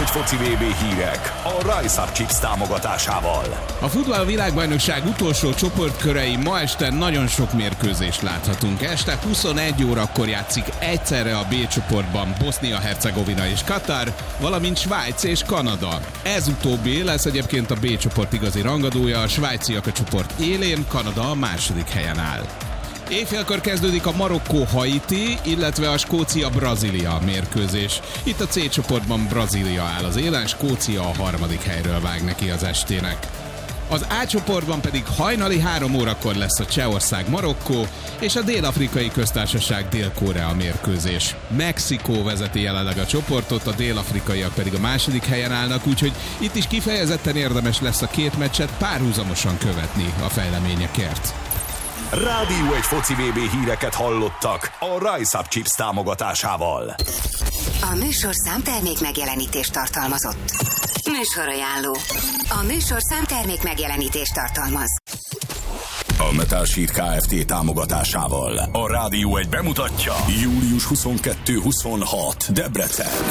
foci VB hírek a Rise Up Chips támogatásával. A futball világbajnokság utolsó csoportkörei ma este nagyon sok mérkőzést láthatunk. Este 21 órakor játszik egyszerre a B csoportban Bosznia-Hercegovina és Katar, valamint Svájc és Kanada. Ez utóbbi lesz egyébként a B csoport igazi rangadója, a svájciak a csoport élén, Kanada a második helyen áll. Éjfélkor kezdődik a Marokkó-Haiti, illetve a Skócia-Brazília mérkőzés. Itt a C csoportban Brazília áll az élen, Skócia a harmadik helyről vág neki az estének. Az A csoportban pedig hajnali 3 órakor lesz a Csehország-Marokkó és a Dél-Afrikai Köztársaság Dél-Korea mérkőzés. Mexikó vezeti jelenleg a csoportot, a dél-afrikaiak pedig a második helyen állnak, úgyhogy itt is kifejezetten érdemes lesz a két meccset párhuzamosan követni a fejleményekért. Rádió 1 foci VB híreket hallottak a Rise Up Chips támogatásával. A műsorszám termék megjelenítést tartalmazott. Műsorajánló. A műsorszám termék megjelenítést tartalmaz. A Metal Sheet Kft. Támogatásával a Rádió 1 bemutatja július 22-26 Debrecen.